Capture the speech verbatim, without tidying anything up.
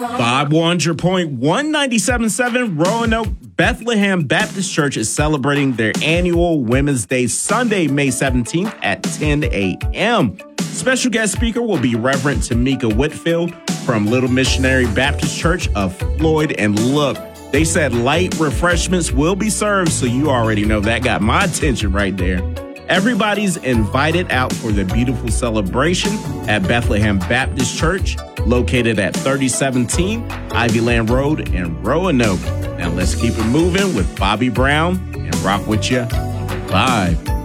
five hundred point one nine seven seven Roanoke Bethlehem Baptist Church is celebrating their annual Women's Day Sunday, May seventeenth at ten a.m. Special guest speaker will be Reverend Tamika Whitfield from Little Missionary Baptist Church of Floyd. And look, they said light refreshments will be served, so you already know that got my attention right there. Everybody's invited out for the beautiful celebration at Bethlehem Baptist Church, located at thirty seventeen Ivy Land Road in Roanoke. Now let's keep it moving with Bobby Brown and Rock With Ya live.